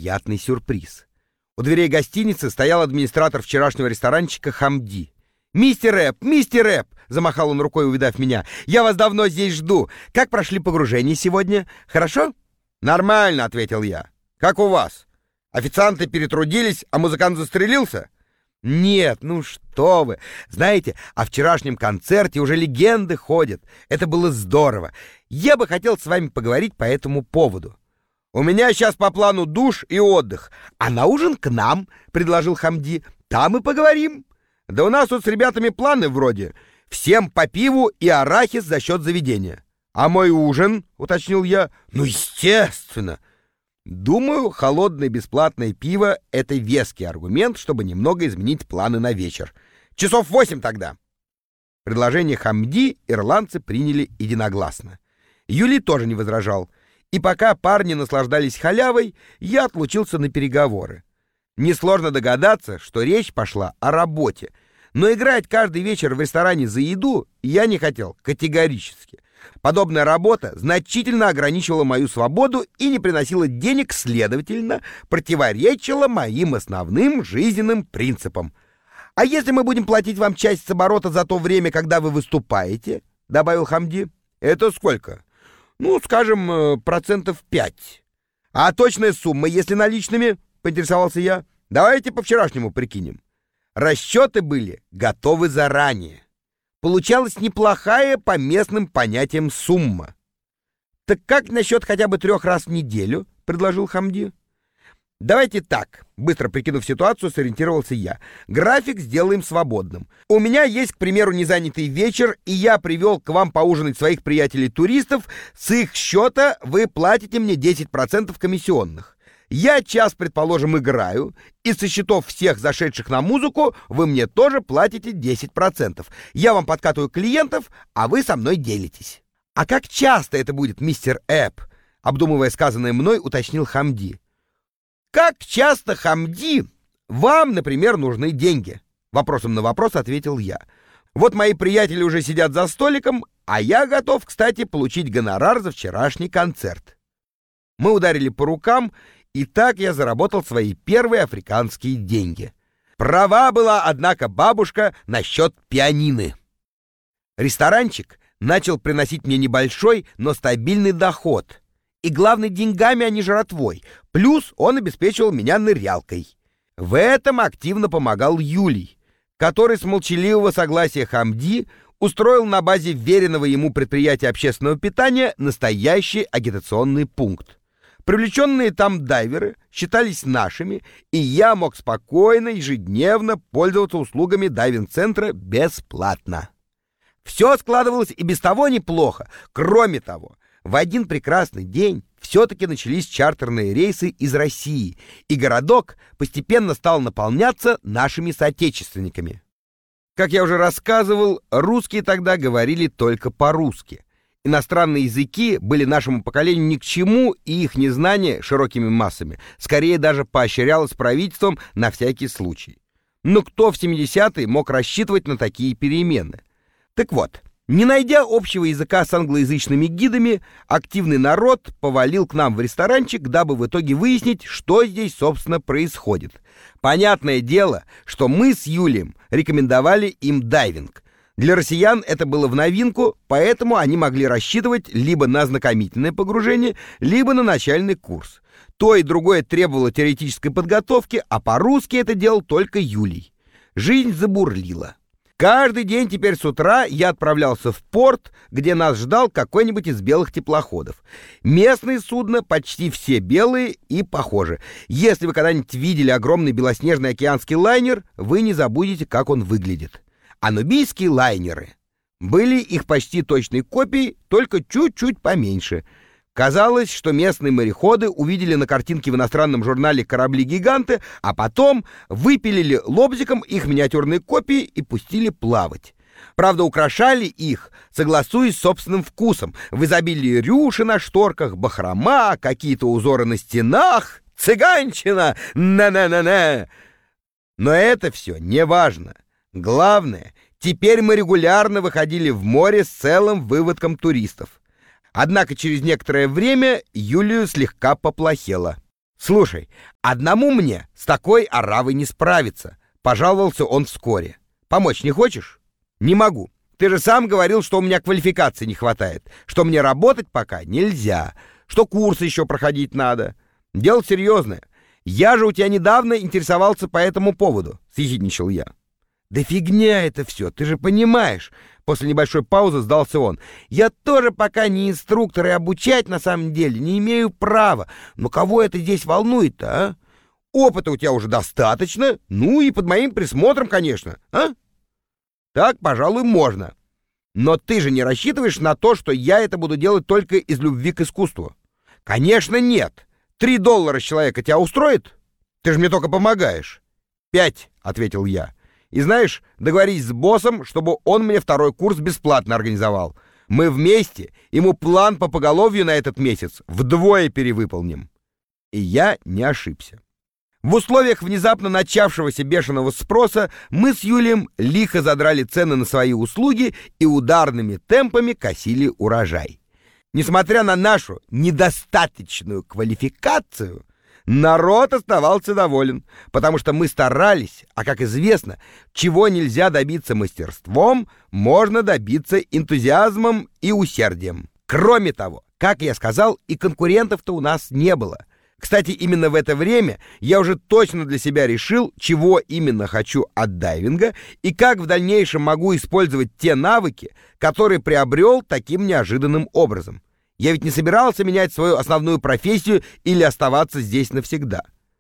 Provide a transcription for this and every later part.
приятный сюрприз. У дверей гостиницы стоял администратор вчерашнего ресторанчика Хамди. «Мистер Эп!» — замахал он рукой, увидав меня. «Я вас давно здесь жду. Как прошли погружения сегодня? Хорошо?» «Нормально», — ответил я. «Как у вас? Официанты перетрудились, а музыкант застрелился?» «Нет, ну что вы! Знаете, о вчерашнем концерте уже легенды ходят. Это было здорово. Я бы хотел с вами поговорить по этому поводу». «У меня сейчас по плану душ и отдых. А на ужин к нам», — предложил Хамди. «Там и поговорим». «Да у нас тут с ребятами планы вроде. Всем по пиву и арахис за счет заведения». «А мой ужин?» — уточнил я. «Ну, естественно». Думаю, холодное бесплатное пиво — это веский аргумент, чтобы немного изменить планы на вечер. Часов 8 тогда. Предложение Хамди ирландцы приняли единогласно. Юлий тоже не возражал. И пока парни наслаждались халявой, я отлучился на переговоры. Несложно догадаться, что речь пошла о работе. Но играть каждый вечер в ресторане за еду я не хотел категорически. Подобная работа значительно ограничивала мою свободу и не приносила денег, следовательно, противоречила моим основным жизненным принципам. «А если мы будем платить вам часть с оборота за то время, когда вы выступаете?» — добавил Хамди. «Это сколько?» «Ну, скажем, 5%. «А точная сумма, если наличными?» — поинтересовался я. «Давайте по-вчерашнему прикинем». Расчеты были готовы заранее. Получалась неплохая по местным понятиям сумма. «Так как насчет хотя бы 3 раз в неделю?» — предложил Хамди. «Давайте так», — быстро прикинув ситуацию, сориентировался я. «График сделаем свободным. У меня есть, к примеру, незанятый вечер, и я привел к вам поужинать своих приятелей-туристов. С их счета вы платите мне 10% комиссионных. Я час, предположим, играю, и со счетов всех зашедших на музыку вы мне тоже платите 10%. Я вам подкатываю клиентов, а вы со мной делитесь». «А как часто это будет, мистер Эп?» — обдумывая сказанное мной, уточнил Хамди. «Как часто, Хамди, вам, например, нужны деньги?» Вопросом на вопрос ответил я. «Вот мои приятели уже сидят за столиком, а я готов, кстати, получить гонорар за вчерашний концерт». Мы ударили по рукам, и так я заработал свои первые африканские деньги. Права была, однако, бабушка насчет пианины. Ресторанчик начал приносить мне небольшой, но стабильный доход. И главное, деньгами, а не жратвой. Плюс он обеспечивал меня нырялкой. В этом активно помогал Юлий, который с молчаливого согласия Хамди устроил на базе веренного ему предприятия общественного питания настоящий агитационный пункт. Привлеченные там дайверы считались нашими, и я мог спокойно ежедневно пользоваться услугами дайвинг-центра бесплатно. Все складывалось и без того неплохо. Кроме того, в один прекрасный день все-таки начались чартерные рейсы из России, и городок постепенно стал наполняться нашими соотечественниками. Как я уже рассказывал, русские тогда говорили только по-русски. Иностранные языки были нашему поколению ни к чему, и их незнание широкими массами скорее даже поощрялось правительством на всякий случай. Но кто в 70-е мог рассчитывать на такие перемены? Так вот, не найдя общего языка с англоязычными гидами, активный народ повалил к нам в ресторанчик, дабы в итоге выяснить, что здесь, собственно, происходит. Понятное дело, что мы с Юлием рекомендовали им дайвинг. Для россиян это было в новинку, поэтому они могли рассчитывать либо на ознакомительное погружение, либо на начальный курс. То и другое требовало теоретической подготовки, а по-русски это делал только Юлий. Жизнь забурлила. Каждый день теперь с утра я отправлялся в порт, где нас ждал какой-нибудь из белых теплоходов. Местные судна почти все белые и похожи. Если вы когда-нибудь видели огромный белоснежный океанский лайнер, вы не забудете, как он выглядит. А нубийские лайнеры были их почти точной копией, только чуть-чуть поменьше. Казалось, что местные мореходы увидели на картинке в иностранном журнале корабли-гиганты, а потом выпилили лобзиком их миниатюрные копии и пустили плавать. Правда, украшали их, согласуясь с собственным вкусом. В изобилии рюши на шторках, бахрома, какие-то узоры на стенах, цыганщина, на-на-на-на. Но это все не важно. Главное, теперь мы регулярно выходили в море с целым выводком туристов. Однако через некоторое время Юлию слегка поплохело. «Слушай, одному мне с такой оравой не справиться», — пожаловался он вскоре. «Помочь не хочешь?» «Не могу. Ты же сам говорил, что у меня квалификации не хватает, что мне работать пока нельзя, что курсы еще проходить надо. Дело серьезное. Я же у тебя недавно интересовался по этому поводу», — съехидничал я. «Да фигня это все, ты же понимаешь», — после небольшой паузы сдался он. «Я тоже пока не инструктор и обучать на самом деле не имею права. Но кого это здесь волнует-то, а? Опыта у тебя уже достаточно, ну и под моим присмотром, конечно, а? Так, пожалуй, можно. Но ты же не рассчитываешь на то, что я это буду делать только из любви к искусству?» «Конечно, нет. $3 с человека тебя устроит? Ты же мне только помогаешь». «5», — ответил я. «И знаешь, договорись с боссом, чтобы он мне второй курс бесплатно организовал. Мы вместе ему план по поголовью на этот месяц вдвое перевыполним». И я не ошибся. В условиях внезапно начавшегося бешеного спроса мы с Юлием лихо задрали цены на свои услуги и ударными темпами косили урожай. Несмотря на нашу недостаточную квалификацию, народ оставался доволен, потому что мы старались, а, как известно, чего нельзя добиться мастерством, можно добиться энтузиазмом и усердием. Кроме того, как я сказал, и конкурентов-то у нас не было. Кстати, именно в это время я уже точно для себя решил, чего именно хочу от дайвинга и как в дальнейшем могу использовать те навыки, которые приобрел таким неожиданным образом. Я ведь не собирался менять свою основную профессию или оставаться здесь навсегда.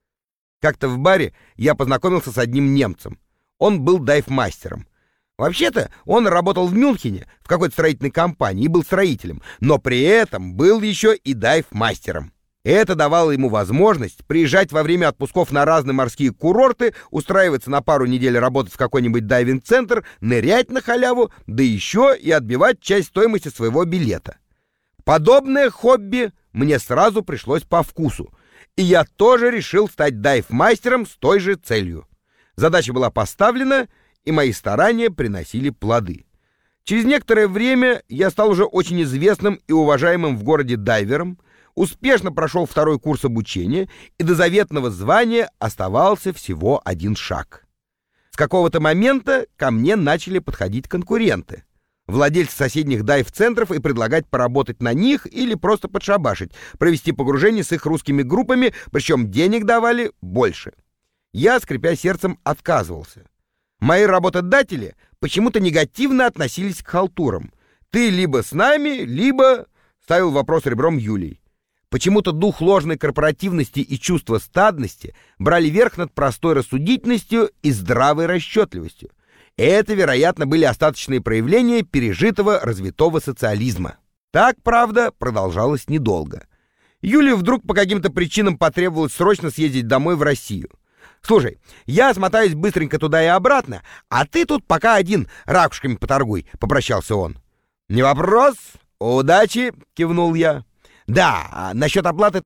Как-то в баре я познакомился с одним немцем. Он был дайв-мастером. Вообще-то он работал в Мюнхене в какой-то строительной компании и был строителем, но при этом был еще и дайв-мастером. Это давало ему возможность приезжать во время отпусков на разные морские курорты, устраиваться на пару недель работать в какой-нибудь дайвинг-центр, нырять на халяву, да еще и отбивать часть стоимости своего билета. Подобное хобби мне сразу пришлось по вкусу, и я тоже решил стать дайв-мастером с той же целью. Задача была поставлена, и мои старания приносили плоды. Через некоторое время я стал уже очень известным и уважаемым в городе дайвером, успешно прошел второй курс обучения, и до заветного звания оставался всего один шаг. С какого-то момента ко мне начали подходить конкуренты, владельцы соседних дайв-центров, и предлагать поработать на них или просто подшабашить, провести погружение с их русскими группами, причем денег давали больше. Я, скрипя сердцем, отказывался. Мои работодатели почему-то негативно относились к халтурам. «Ты либо с нами, либо...» — ставил вопрос ребром Юлий. Почему-то дух ложной корпоративности и чувство стадности брали верх над простой рассудительностью и здравой расчетливостью. Это, вероятно, были остаточные проявления пережитого развитого социализма. Так, правда, продолжалось недолго. Юле вдруг по каким-то причинам потребовалось срочно съездить домой в Россию. «Слушай, я смотаюсь быстренько туда и обратно, а ты тут пока один ракушками поторгуй», — попрощался он. «Не вопрос. Удачи», — кивнул я. «Да, а насчет оплаты...»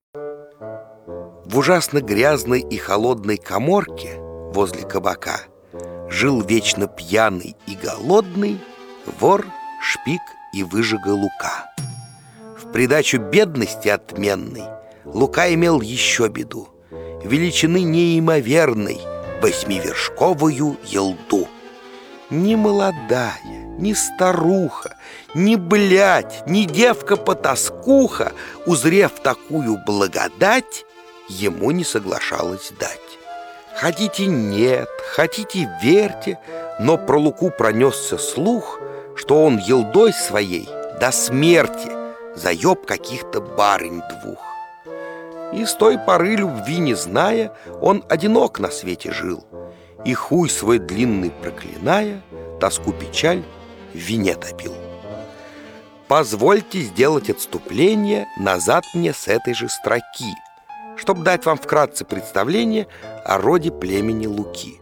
В ужасно грязной и холодной каморке возле кабака жил вечно пьяный и голодный вор, шпик и выжига Лука. В придачу бедности отменной Лука имел еще беду — величины неимоверной 8-вершковую елду. Ни молодая, ни старуха, ни блядь, ни девка-потаскуха, узрев такую благодать, ему не соглашалась дать. Хотите нет, хотите верьте, но про Луку пронесся слух, что он елдой своей до смерти заеб каких-то барынь двух. И с той поры, любви не зная, он одинок на свете жил, и хуй свой длинный проклиная, тоску печаль в вине топил. Позвольте сделать отступление назад мне с этой же строки, чтобы дать вам вкратце представление о роде племени Луки.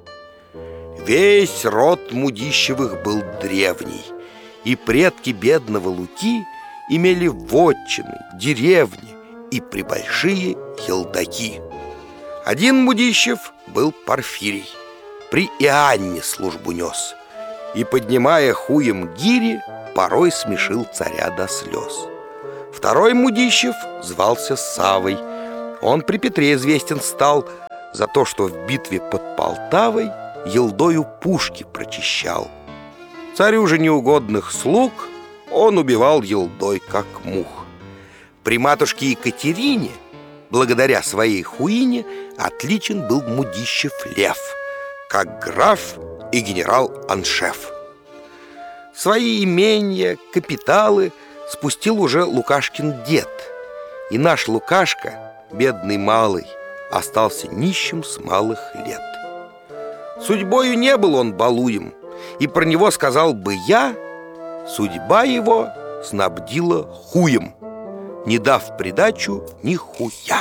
Весь род Мудищевых был древний, и предки бедного Луки имели вотчины, деревни и прибольшие елдаки. Один Мудищев был Порфирий, при Иоанне службу нес, и, поднимая хуем гири, порой смешил царя до слез. Второй Мудищев звался Савой, Он при Петре известен стал за то, что в битве под Полтавой елдою пушки прочищал. Царю же неугодных слуг он убивал елдой, как мух. При матушке Екатерине, благодаря своей хуине, отличен был Мудищев Лев, как граф и генерал-аншеф. Свои имения, капиталы спустил уже Лукашкин дед. И наш Лукашка, бедный малый, остался нищим с малых лет. Судьбою не был он балуем, и про него сказал бы я: судьба его снабдила хуем, не дав в придачу ни хуя.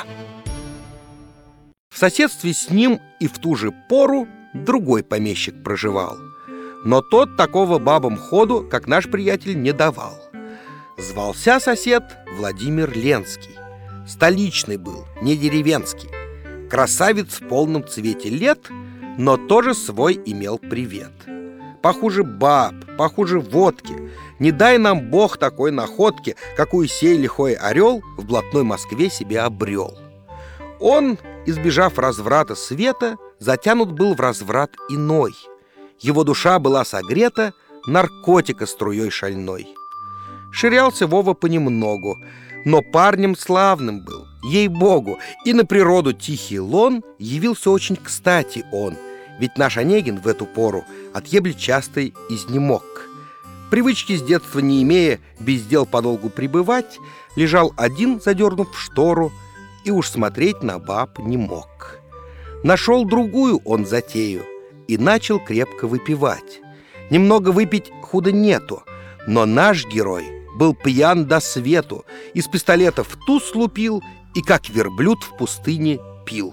В соседстве с ним и в ту же пору другой помещик проживал, но тот такого бабам ходу, как наш приятель, не давал. Звался сосед Владимир Ленский. Столичный был, не деревенский. Красавец в полном цвете лет, но тоже свой имел привет. Похуже баб, похуже водки. Не дай нам Бог такой находки, какую сей лихой орел в блатной Москве себе обрел. Он, избежав разврата света, затянут был в разврат иной. Его душа была согрета наркотика струей шальной. Ширялся Вова понемногу, но парнем славным был, ей-богу, и на природу тихий лон явился очень кстати он, ведь наш Онегин в эту пору от ебли частой изнемог. Привычки с детства не имея без дел подолгу пребывать, лежал один, задернув штору, и уж смотреть на баб не мог. Нашел другую он затею и начал крепко выпивать. Немного выпить худо нету, но наш герой был пьян до свету, из пистолета в туз лупил и, как верблюд, в пустыне пил.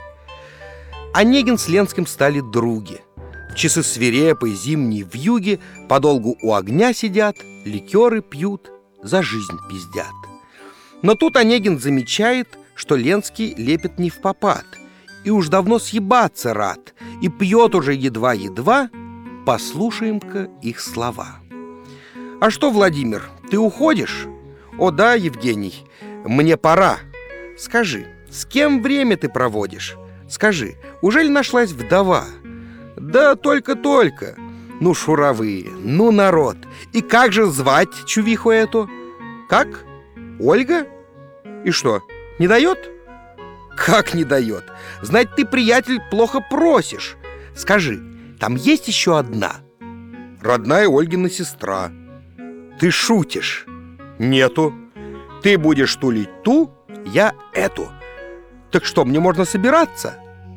Онегин с Ленским стали други. В часы свирепой зимней вьюги подолгу у огня сидят, ликеры пьют, за жизнь пиздят. Но тут Онегин замечает, что Ленский лепит не впопад, и уж давно съебаться рад, и пьет уже едва-едва. Послушаем-ка их слова. «А что, Владимир, ты уходишь?» «О да, Евгений, мне пора. Скажи, с кем время ты проводишь? Скажи, ужели нашлась вдова?» «Да только-только. Ну, шуровые, ну, народ. И как же звать чувиху эту?» «Как? Ольга? И что, не дает?» «Как не дает? Знать, ты, приятель, плохо просишь. Скажи, там есть еще одна?» «Родная Ольгина сестра». «Ты шутишь?» «Нету. Ты будешь тулить ту, я эту. Так что, мне можно собираться?»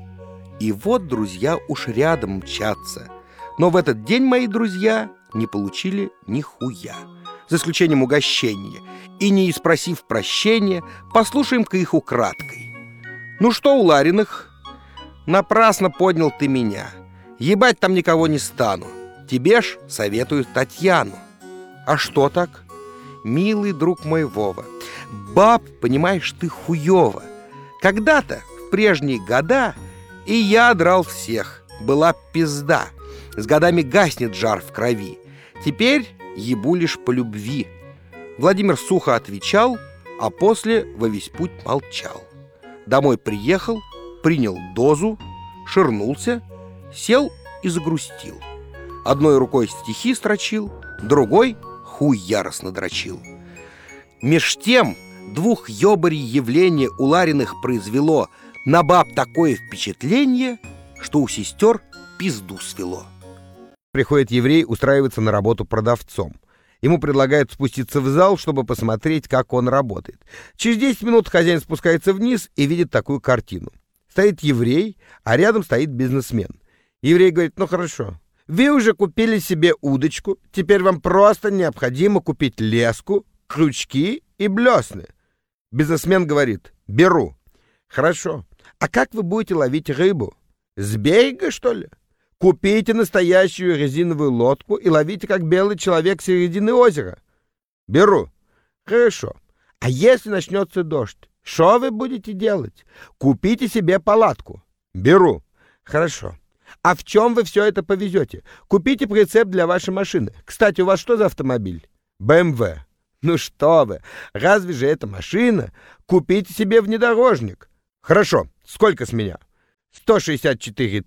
И вот друзья уж рядом мчатся. Но в этот день мои друзья не получили ни хуя, за исключением угощения. И не испросив прощения, послушаем-ка их украдкой. «Ну что у Лариных?» «Напрасно поднял ты меня. Ебать там никого не стану. Тебе ж советую Татьяну». «А что так?» «Милый друг мой Вова, баб, понимаешь, ты хуёво. Когда-то, в прежние года, и я драл всех, была пизда. С годами гаснет жар в крови. Теперь ебу лишь по любви». Владимир сухо отвечал, а после во весь путь молчал. Домой приехал, принял дозу, ширнулся, сел и загрустил. Одной рукой стихи строчил, другой хуй яростно дрочил. Меж тем двух ёбарей явление у Лариных произвело на баб такое впечатление, что у сестер пизду свело. Приходит еврей устраиваться на работу продавцом. Ему предлагают спуститься в зал, чтобы посмотреть, как он работает. Через 10 минут хозяин спускается вниз и видит такую картину. Стоит еврей, а рядом стоит бизнесмен. Еврей говорит: ну хорошо, вы уже купили себе удочку, теперь вам просто необходимо купить леску, крючки и блесны. Бизнесмен говорит: беру. Хорошо, а как вы будете ловить рыбу? С берега, что ли? Купите настоящую резиновую лодку и ловите, как белый человек, с середины озера. Беру. Хорошо. А если начнется дождь, что вы будете делать? Купите себе палатку. Беру. Хорошо. А в чем вы все это повезете? Купите прицеп для вашей машины. Кстати, у вас что за автомобиль? BMW. Ну что вы, разве же это машина? Купите себе внедорожник. Хорошо, сколько с меня? 164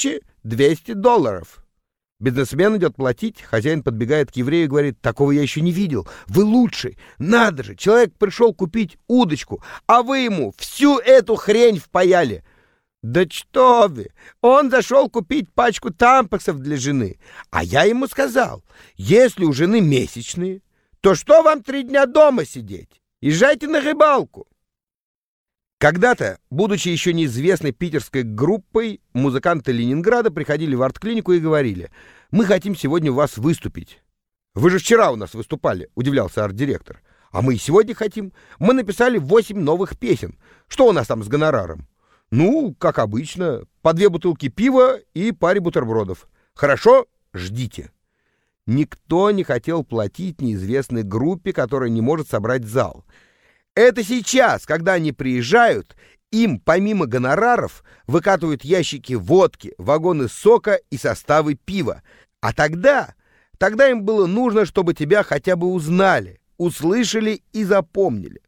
200 долларов. Бизнесмен идет платить, хозяин подбегает к еврею и говорит: такого я еще не видел, вы лучший, надо же, человек пришел купить удочку, а вы ему всю эту хрень впаяли. Да что вы, он зашел купить пачку тампаксов для жены, а я ему сказал: если у жены месячные, то что вам 3 дня дома сидеть, езжайте на рыбалку. Когда-то, будучи еще неизвестной питерской группой, музыканты Ленинграда приходили в арт-клинику и говорили: мы хотим сегодня у вас выступить. Вы же вчера у нас выступали, удивлялся арт-директор. А мы и сегодня хотим. Мы написали 8 новых песен. Что у нас там с гонораром? Ну, как обычно, по 2 бутылки пива и паре бутербродов. Хорошо, ждите. Никто не хотел платить неизвестной группе, которая не может собрать зал. Это сейчас, когда они приезжают, им помимо гонораров выкатывают ящики водки, вагоны сока и составы пива. А тогда им было нужно, чтобы тебя хотя бы узнали, услышали и запомнили.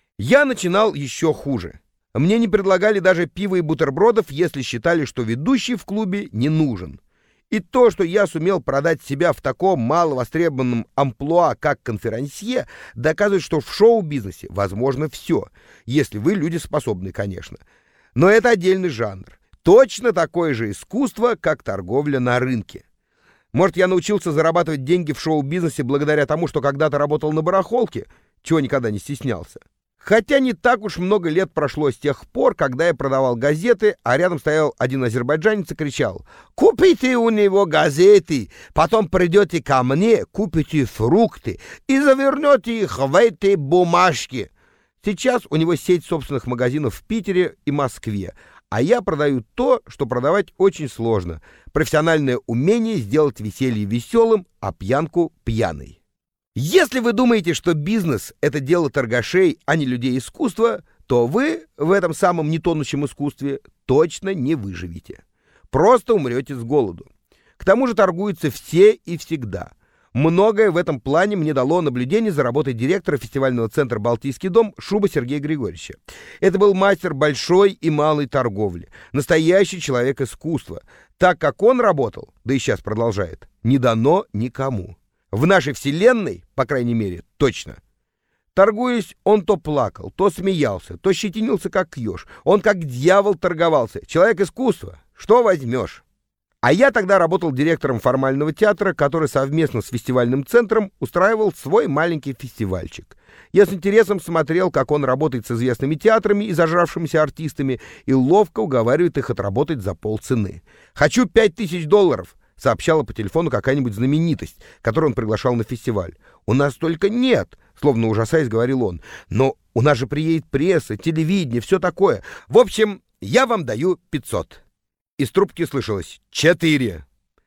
Я начинал еще хуже. Мне не предлагали даже пива и бутербродов, если считали, что ведущий в клубе не нужен. И то, что я сумел продать себя в таком маловостребованном амплуа, как конферансье, доказывает, что в шоу-бизнесе возможно все, если вы люди способны, конечно. Но это отдельный жанр. Точно такое же искусство, как торговля на рынке. Может, я научился зарабатывать деньги в шоу-бизнесе благодаря тому, что когда-то работал на барахолке, чего никогда не стеснялся. Хотя не так уж много лет прошло с тех пор, когда я продавал газеты, а рядом стоял один азербайджанец и кричал: «Купите у него газеты, потом придете ко мне, купите фрукты и завернете их в эти бумажки». Сейчас у него сеть собственных магазинов в Питере и Москве, а я продаю то, что продавать очень сложно. Профессиональное умение сделать веселье веселым, а пьянку пьяной. Если вы думаете, что бизнес — это дело торгашей, а не людей искусства, то вы в этом самом нетонущем искусстве точно не выживете. Просто умрете с голоду. К тому же торгуются все и всегда. Многое в этом плане мне дало наблюдение за работой директора фестивального центра «Балтийский дом» Шуба Сергея Григорьевича. Это был мастер большой и малой торговли, настоящий человек искусства. Так как он работал, да и сейчас продолжает, не дано никому. В нашей вселенной, по крайней мере, точно. Торгуясь, он то плакал, то смеялся, то щетинился, как еж. Он как дьявол торговался. Человек искусства. Что возьмешь? А я тогда работал директором формального театра, который совместно с фестивальным центром устраивал свой маленький фестивальчик. Я с интересом смотрел, как он работает с известными театрами и зажравшимися артистами и ловко уговаривает их отработать за полцены. «Хочу $5000», сообщала по телефону какая-нибудь знаменитость, которую он приглашал на фестиваль. «У нас только нет», словно ужасаясь, говорил он. «Но у нас же приедет пресса, телевидение, все такое. В общем, я вам даю 500». Из трубки слышалось 4.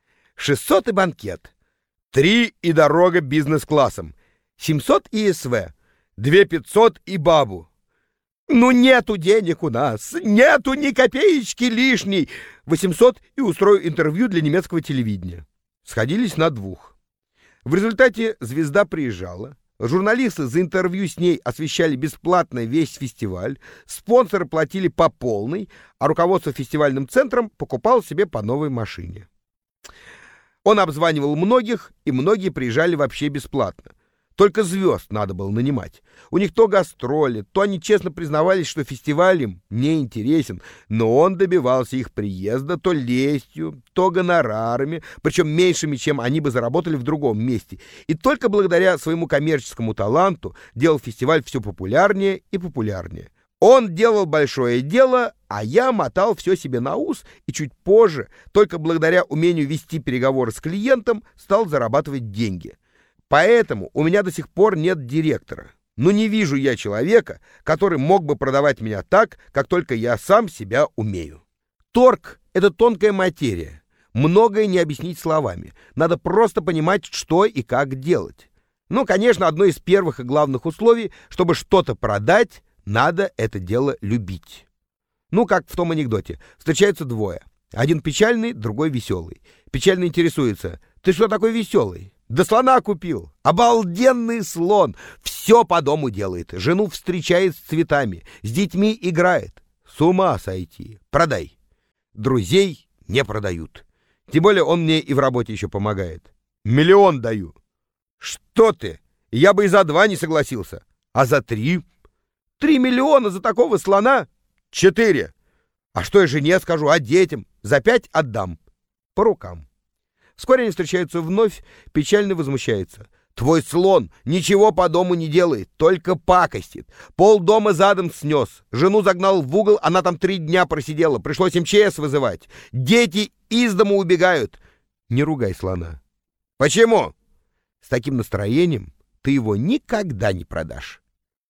600 и банкет. 3 и дорога бизнес-классом. 700 и СВ. 2500 и бабу. «Ну нету денег у нас, нету ни копеечки лишней». 800 и устрою интервью для немецкого телевидения. Сходились на 2. В результате звезда приезжала. Журналисты за интервью с ней освещали бесплатно весь фестиваль, спонсоры платили по полной, а руководство фестивальным центром покупало себе по новой машине. Он обзванивал многих, и многие приезжали вообще бесплатно. Только звезд надо было нанимать. У них то гастроли, то они честно признавались, что фестиваль им не интересен, но он добивался их приезда то лестью, то гонорарами, причем меньшими, чем они бы заработали в другом месте. И только благодаря своему коммерческому таланту делал фестиваль все популярнее и популярнее. Он делал большое дело, а я мотал все себе на ус и чуть позже, только благодаря умению вести переговоры с клиентом, стал зарабатывать деньги. Поэтому у меня до сих пор нет директора. Но не вижу я человека, который мог бы продавать меня так, как только я сам себя умею. Торг — это тонкая материя. Многое не объяснить словами. Надо просто понимать, что и как делать. Ну, конечно, одно из первых и главных условий, чтобы что-то продать, надо это дело любить. Ну, как в том анекдоте. Встречаются двое. Один печальный, другой веселый. Печальный интересуется: «Ты что такой веселый?» «Да слона купил! Обалденный слон! Все по дому делает, жену встречает с цветами, с детьми играет». С ума сойти. Продай. Друзей не продают. Тем более он мне и в работе еще помогает. 1 миллион даю. Что ты? Я бы и за 2 не согласился. А за 3? 3 миллиона за такого слона? 4. А что я жене скажу, а детям? За 5 отдам. По рукам. Вскоре они встречаются вновь, печально возмущается. Твой слон ничего по дому не делает, только пакостит. Полдома задом снес. Жену загнал в угол, она там 3 дня просидела. Пришлось МЧС вызывать. Дети из дому убегают. Не ругай слона. Почему? С таким настроением ты его никогда не продашь.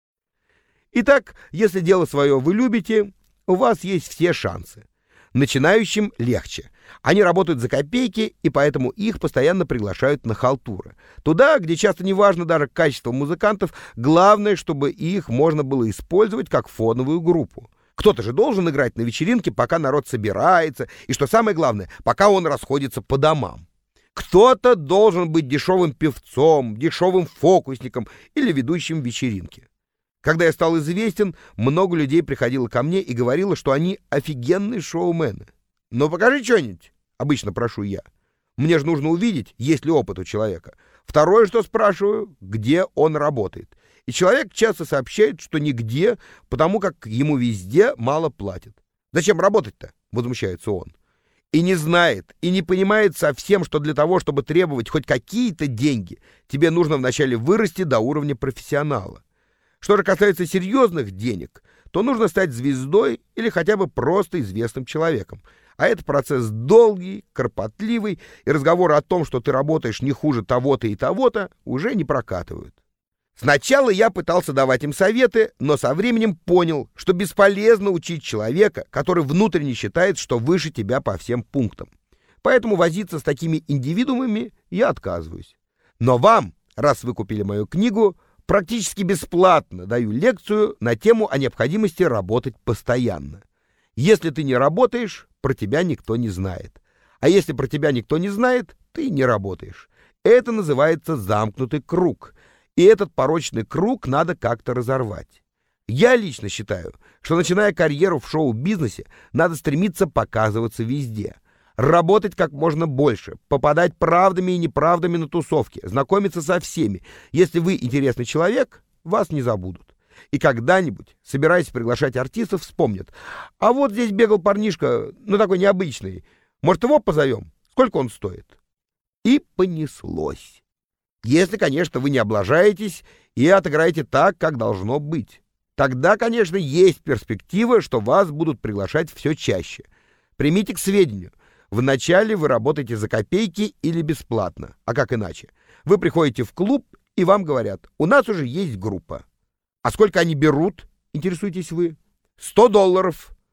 Итак, если дело свое вы любите, у вас есть все шансы. Начинающим легче. Они работают за копейки, и поэтому их постоянно приглашают на халтуры. Туда, где часто не важно даже качество музыкантов, главное, чтобы их можно было использовать как фоновую группу. Кто-то же должен играть на вечеринке, пока народ собирается, и, что самое главное, пока он расходится по домам. Кто-то должен быть дешевым певцом, дешевым фокусником или ведущим вечеринки. Когда я стал известен, много людей приходило ко мне и говорило, что они офигенные шоумены. «Ну, покажи что-нибудь», — обычно прошу я. Мне же нужно увидеть, есть ли опыт у человека. Второе, что спрашиваю, где он работает. И человек часто сообщает, что нигде, потому как ему везде мало платят. «Зачем работать-то?» — возмущается он. И не знает, и не понимает совсем, что для того, чтобы требовать хоть какие-то деньги, тебе нужно вначале вырасти до уровня профессионала. Что же касается серьезных денег, то нужно стать звездой или хотя бы просто известным человеком. А это процесс долгий, кропотливый, и разговоры о том, что ты работаешь не хуже того-то и того-то, уже не прокатывают. Сначала я пытался давать им советы, но со временем понял, что бесполезно учить человека, который внутренне считает, что выше тебя по всем пунктам. Поэтому возиться с такими индивидуумами я отказываюсь. Но вам, раз вы купили мою книгу, практически бесплатно даю лекцию на тему о необходимости работать постоянно. Если ты не работаешь, про тебя никто не знает. А если про тебя никто не знает, ты не работаешь. Это называется замкнутый круг. И этот порочный круг надо как-то разорвать. Я лично считаю, что, начиная карьеру в шоу-бизнесе, надо стремиться показываться везде. Работать как можно больше, попадать правдами и неправдами на тусовки, знакомиться со всеми. Если вы интересный человек, вас не забудут. И когда-нибудь, собираясь приглашать артистов, вспомнят. А вот здесь бегал парнишка, ну такой необычный. Может, его позовем? Сколько он стоит? И понеслось. Если, конечно, вы не облажаетесь и отыграете так, как должно быть. Тогда, конечно, есть перспектива, что вас будут приглашать все чаще. Примите к сведению. Вначале вы работаете за копейки или бесплатно. А как иначе? Вы приходите в клуб, и вам говорят, у нас уже есть группа. А сколько они берут, интересуетесь вы? $100.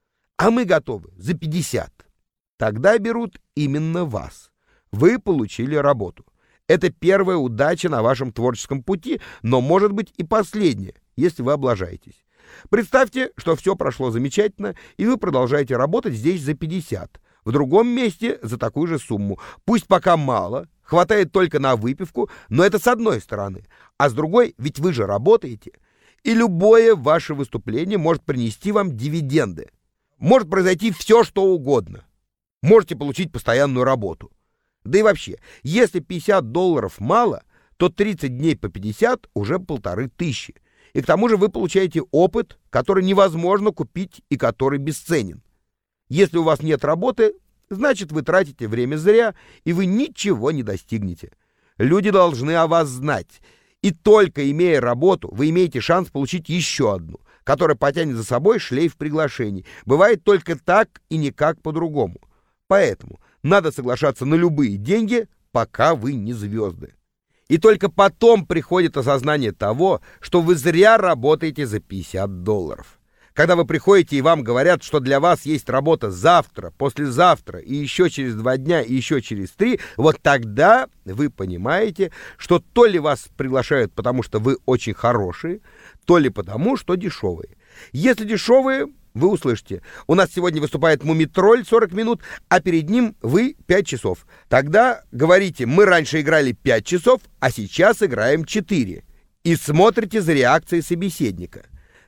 А мы готовы за 50. Тогда берут именно вас. Вы получили работу. Это первая удача на вашем творческом пути, но может быть и последняя, если вы облажаетесь. Представьте, что все прошло замечательно, и вы продолжаете работать здесь за 50. В другом месте за такую же сумму. Пусть пока мало, хватает только на выпивку, но это с одной стороны. А с другой, ведь вы же работаете. И любое ваше выступление может принести вам дивиденды. Может произойти все, что угодно. Можете получить постоянную работу. Да и вообще, если $50 мало, то 30 дней по 50 уже 1500. И к тому же вы получаете опыт, который невозможно купить и который бесценен. Если у вас нет работы, значит вы тратите время зря, и вы ничего не достигнете. Люди должны о вас знать. И только имея работу, вы имеете шанс получить еще одну, которая потянет за собой шлейф приглашений. Бывает только так и никак по-другому. Поэтому надо соглашаться на любые деньги, пока вы не звезды. И только потом приходит осознание того, что вы зря работаете за $50. Когда вы приходите и вам говорят, что для вас есть работа завтра, послезавтра, и еще через 2 дня, и еще через 3, вот тогда вы понимаете, что то ли вас приглашают, потому что вы очень хорошие, то ли потому, что дешевые. Если дешевые, вы услышите, у нас сегодня выступает Мумитроль 40 минут, а перед ним вы 5 часов. Тогда говорите, мы раньше играли 5 часов, а сейчас играем 4. И смотрите за реакцией собеседника.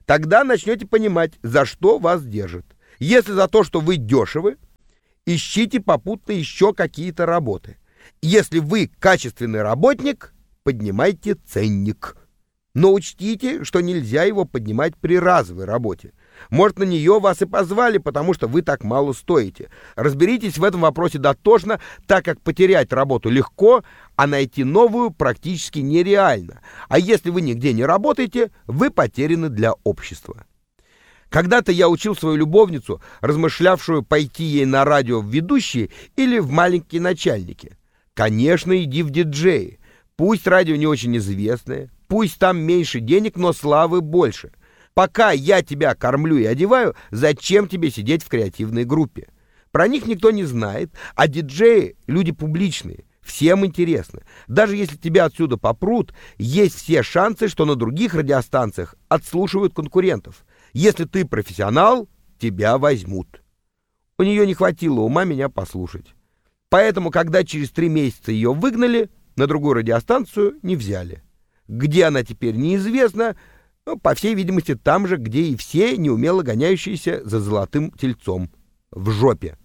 Тогда начнете понимать, за что вас держат. Если за то, что вы дешевы, ищите попутно еще какие-то работы. Если вы качественный работник, поднимайте ценник. Но учтите, что нельзя его поднимать при разовой работе. Может, на нее вас и позвали, потому что вы так мало стоите. Разберитесь в этом вопросе дотошно, так как потерять работу легко, а найти новую практически нереально. А если вы нигде не работаете, вы потеряны для общества. Когда-то я учил свою любовницу, размышлявшую, пойти ей на радио в ведущие или в маленькие начальники. Конечно, иди в диджеи. Пусть радио не очень известное, пусть там меньше денег, но славы больше. Пока я тебя кормлю и одеваю, зачем тебе сидеть в креативной группе? Про них никто не знает, а диджеи — люди публичные, всем интересно. Даже если тебя отсюда попрут, есть все шансы, что на других радиостанциях отслушивают конкурентов. Если ты профессионал, тебя возьмут. У нее не хватило ума меня послушать. Поэтому, когда через 3 месяца ее выгнали, на другую радиостанцию не взяли. Где она теперь, неизвестно. По всей видимости, там же, где и все неумело гоняющиеся за золотым тельцом. В жопе.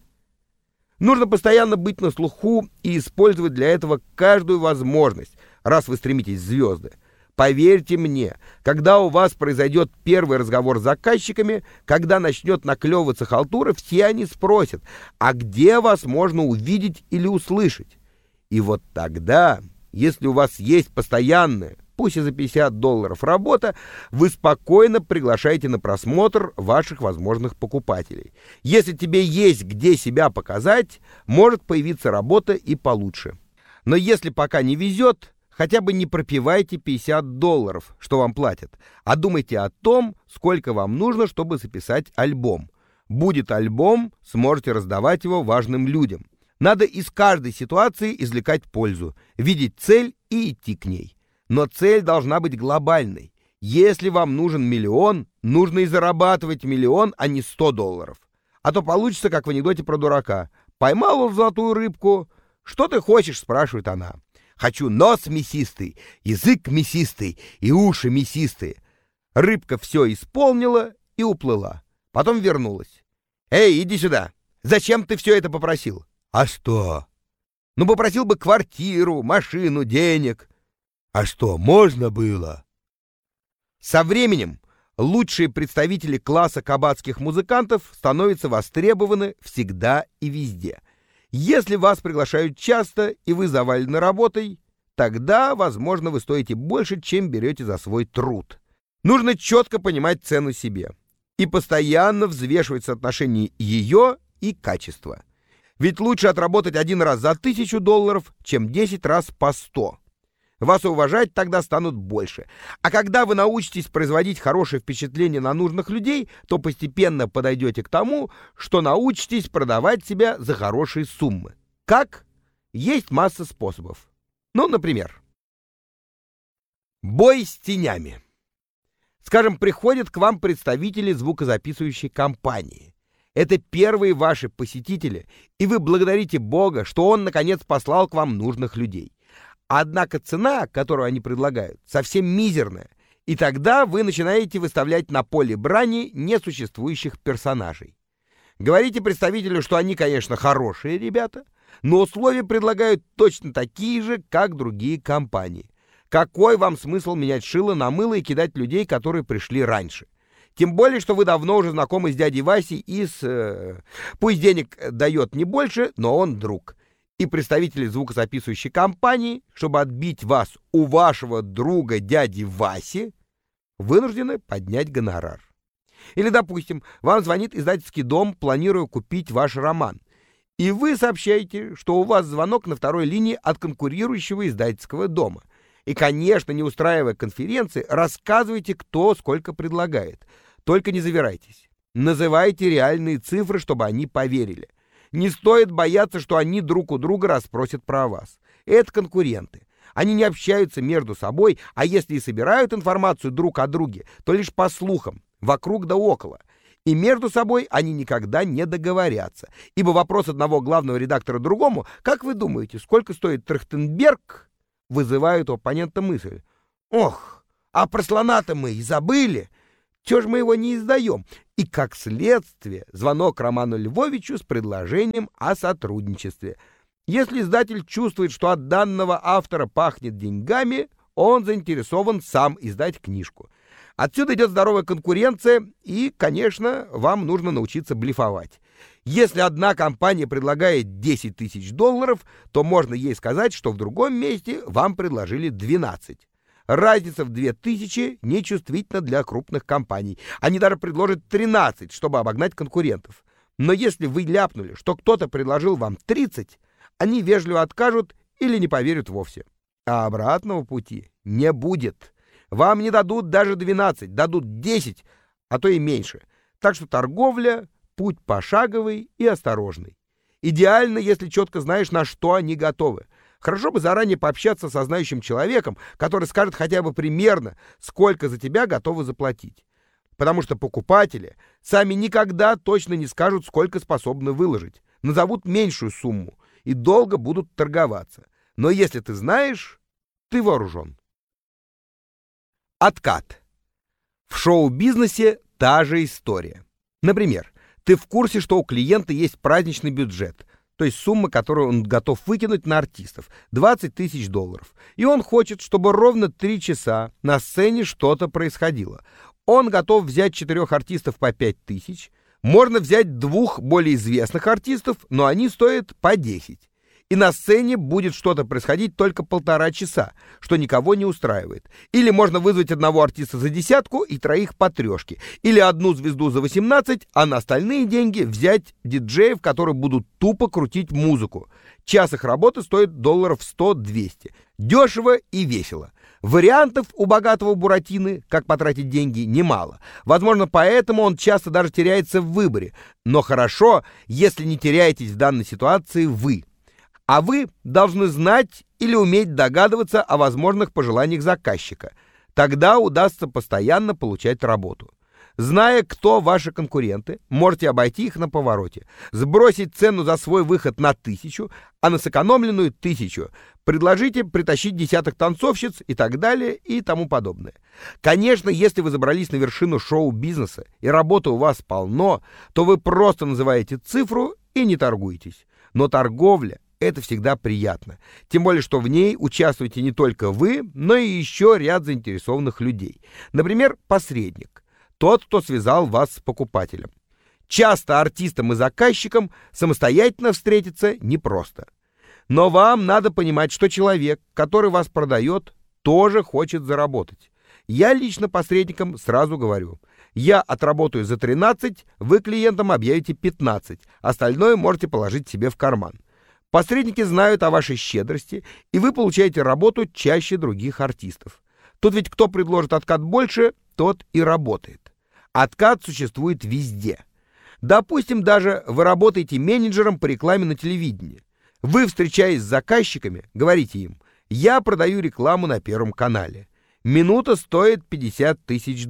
Нужно постоянно быть на слуху и использовать для этого каждую возможность, раз вы стремитесь в звезды. Поверьте мне, когда у вас произойдет первый разговор с заказчиками, когда начнет наклевываться халтура, все они спросят, а где вас можно увидеть или услышать? И вот тогда, если у вас есть постоянная, пусть и за $50 работа, вы спокойно приглашаете на просмотр ваших возможных покупателей. Если тебе есть где себя показать, может появиться работа и получше. Но если пока не везет, хотя бы не пропивайте $50, что вам платят, а думайте о том, сколько вам нужно, чтобы записать альбом. Будет альбом, сможете раздавать его важным людям. Надо из каждой ситуации извлекать пользу, видеть цель и идти к ней. Но цель должна быть глобальной. Если вам нужен миллион, нужно и зарабатывать миллион, а не $100. А то получится, как в анекдоте про дурака. Поймал он золотую рыбку. «Что ты хочешь?» — спрашивает она. «Хочу нос мясистый, язык мясистый и уши мясистые». Рыбка все исполнила и уплыла. Потом вернулась. «Эй, иди сюда! Зачем ты все это попросил?» «А что?» «Ну, попросил бы квартиру, машину, денег». «А что, можно было?» Со временем лучшие представители класса кабацких музыкантов становятся востребованы всегда и везде. Если вас приглашают часто и вы завалены работой, тогда, возможно, вы стоите больше, чем берете за свой труд. Нужно четко понимать цену себе и постоянно взвешивать соотношение ее и качества. Ведь лучше отработать 1 раз за $1000, чем 10 раз по 100. Вас уважать тогда станут больше. А когда вы научитесь производить хорошее впечатление на нужных людей, то постепенно подойдете к тому, что научитесь продавать себя за хорошие суммы. Как? Есть масса способов. Ну, например, бой с тенями. Скажем, приходят к вам представители звукозаписывающей компании. Это первые ваши посетители, и вы благодарите Бога, что Он, наконец, послал к вам нужных людей. Однако цена, которую они предлагают, совсем мизерная, и тогда вы начинаете выставлять на поле брани несуществующих персонажей. Говорите представителю, что они, конечно, хорошие ребята, но условия предлагают точно такие же, как другие компании. Какой вам смысл менять шило на мыло и кидать людей, которые пришли раньше? Тем более, что вы давно уже знакомы с дядей Васей из... Пусть денег дает не больше, но он друг. И представители звукозаписывающей компании, чтобы отбить вас у вашего друга дяди Васи, вынуждены поднять гонорар. Или, допустим, вам звонит издательский дом, планируя купить ваш роман. И вы сообщаете, что у вас звонок на второй линии от конкурирующего издательского дома. И, конечно, не устраивая конференции, рассказывайте, кто сколько предлагает. Только не завирайтесь. Называйте реальные цифры, чтобы они поверили. Не стоит бояться, что они друг у друга расспросят про вас. Это конкуренты. Они не общаются между собой, а если и собирают информацию друг о друге, то лишь по слухам, вокруг да около. И между собой они никогда не договорятся. Ибо вопрос одного главного редактора другому, как вы думаете, сколько стоит Трахтенберг, вызывает у оппонента мысль: «Ох, а про слона-то мы и забыли. Все же мы его не издаем. И, как следствие, звонок Роману Львовичу с предложением о сотрудничестве. Если издатель чувствует, что от данного автора пахнет деньгами, он заинтересован сам издать книжку. Отсюда идет здоровая конкуренция, и, конечно, вам нужно научиться блефовать. Если одна компания предлагает $10 тысяч, то можно ей сказать, что в другом месте вам предложили 12. Разница в 2000 нечувствительна для крупных компаний. Они даже предложат 13, чтобы обогнать конкурентов. Но если вы ляпнули, что кто-то предложил вам 30, они вежливо откажут или не поверят вовсе. А обратного пути не будет. Вам не дадут даже 12, дадут 10, а то и меньше. Так что торговля — путь пошаговый и осторожный. Идеально, если четко знаешь, на что они готовы. Хорошо бы заранее пообщаться со знающим человеком, который скажет хотя бы примерно, сколько за тебя готовы заплатить. Потому что покупатели сами никогда точно не скажут, сколько способны выложить. Назовут меньшую сумму и долго будут торговаться. Но если ты знаешь, ты вооружен. Откат. В шоу-бизнесе та же история. Например, ты в курсе, что у клиента есть праздничный бюджет, то есть сумма, которую он готов выкинуть на артистов, $20 тысяч. И он хочет, чтобы ровно 3 часа на сцене что-то происходило. Он готов взять 4 артистов по 5 тысяч. Можно взять 2 более известных артистов, но они стоят по 10. И на сцене будет что-то происходить только 1,5 часа, что никого не устраивает. Или можно вызвать одного артиста за 10 и 3 по 3. Или одну звезду за 18, а на остальные деньги взять диджеев, которые будут тупо крутить музыку. Час их работы стоит $100-200. Дешево и весело. Вариантов у богатого Буратино, как потратить деньги, немало. Возможно, поэтому он часто даже теряется в выборе. Но хорошо, если не теряетесь в данной ситуации вы. А вы должны знать или уметь догадываться о возможных пожеланиях заказчика. Тогда удастся постоянно получать работу. Зная, кто ваши конкуренты, можете обойти их на повороте, сбросить цену за свой выход на 1000, а на сэкономленную 1000 предложите притащить десяток танцовщиц и так далее и тому подобное. Конечно, если вы забрались на вершину шоу-бизнеса и работы у вас полно, то вы просто называете цифру и не торгуетесь. Но торговля — это всегда приятно. Тем более, что в ней участвуете не только вы, но и еще ряд заинтересованных людей. Например, посредник. Тот, кто связал вас с покупателем. Часто артистам и заказчикам самостоятельно встретиться непросто. Но вам надо понимать, что человек, который вас продает, тоже хочет заработать. Я лично посредникам сразу говорю: я отработаю за 13, вы клиентам объявите 15, остальное можете положить себе в карман. Посредники знают о вашей щедрости, и вы получаете работу чаще других артистов. Тут ведь кто предложит откат больше, тот и работает. Откат существует везде. Допустим, даже вы работаете менеджером по рекламе на телевидении. Вы, встречаясь с заказчиками, говорите им: я продаю рекламу на Первом канале. Минута стоит $50 тысяч.